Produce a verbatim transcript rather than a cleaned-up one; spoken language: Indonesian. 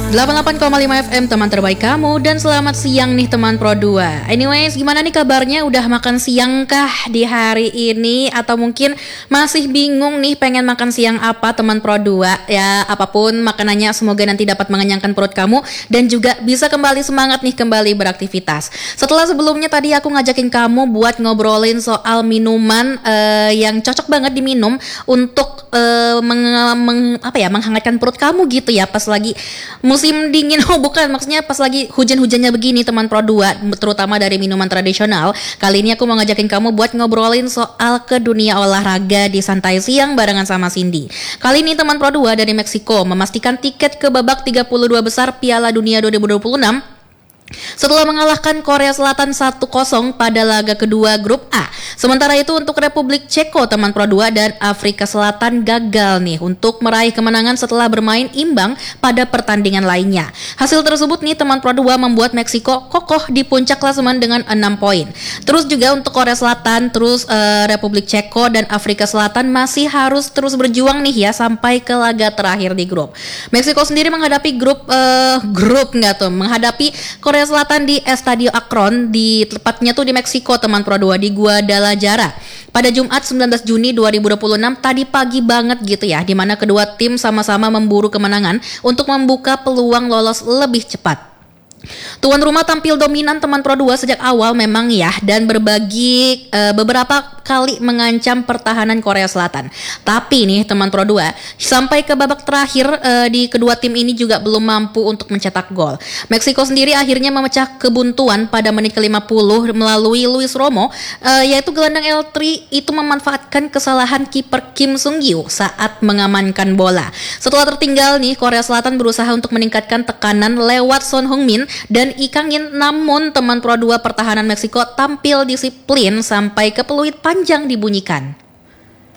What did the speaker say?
delapan puluh delapan koma lima F M teman terbaik kamu. Dan selamat siang nih teman Pro dua. Anyways, gimana nih kabarnya? Udah makan siang kah di hari ini? Atau mungkin masih bingung nih pengen makan siang apa teman Pro dua? Ya apapun makanannya semoga nanti dapat mengenyangkan perut kamu. Dan juga bisa kembali semangat nih kembali beraktivitas. Setelah sebelumnya tadi aku ngajakin kamu buat ngobrolin soal minuman uh, yang cocok banget diminum untuk uh, meng, meng, apa ya, menghangatkan perut kamu gitu ya pas lagi musim dingin. Oh bukan, maksudnya pas lagi hujan-hujannya begini teman Pro dua, terutama dari minuman tradisional. Kali ini aku mau ngajakin kamu buat ngobrolin soal ke dunia olahraga di Santai Siang barengan sama Cindy. Kali ini teman Pro dua dari Meksiko memastikan tiket ke babak tiga puluh dua besar Piala Dunia dua ribu dua puluh enam setelah mengalahkan Korea Selatan satu kosong pada laga kedua grup A. Sementara itu untuk Republik Ceko teman Pro dua dan Afrika Selatan gagal nih untuk meraih kemenangan setelah bermain imbang pada pertandingan lainnya. Hasil tersebut nih teman Pro dua membuat Meksiko kokoh di puncak klasemen dengan enam poin. Terus juga untuk Korea Selatan, terus uh, Republik Ceko dan Afrika Selatan masih harus terus berjuang nih ya sampai ke laga terakhir di grup. Meksiko sendiri menghadapi grup uh, grup enggak tuh, menghadapi Korea Selatan di Estadio Akron, di tepatnya tuh di Meksiko teman Pro dua, di Guadalajara pada Jumat sembilan belas Juni dua ribu dua puluh enam tadi pagi banget gitu ya, di mana kedua tim sama-sama memburu kemenangan untuk membuka peluang lolos lebih cepat. Tuan rumah tampil dominan teman Pro dua sejak awal memang ya, dan berbagi e, beberapa kali mengancam pertahanan Korea Selatan. Tapi nih teman Pro dua sampai ke babak terakhir e, di kedua tim ini juga belum mampu untuk mencetak gol. Meksiko sendiri akhirnya memecah kebuntuan pada menit ke lima puluh melalui Luis Romo, e, yaitu gelandang L tiga itu memanfaatkan kesalahan kiper Kim Sung-gyu saat mengamankan bola. Setelah tertinggal nih, Korea Selatan berusaha untuk meningkatkan tekanan lewat Son Heung-min dan Lee Kang-in, namun teman Pro dua pertahanan Meksiko tampil disiplin sampai ke peluit panjang dibunyikan.